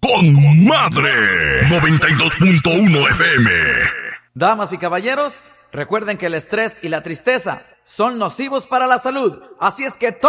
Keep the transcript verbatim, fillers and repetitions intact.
con madre. noventa y dos punto uno F M. Damas y caballeros, recuerden que el estrés y la tristeza son nocivos para la salud. Así es que todo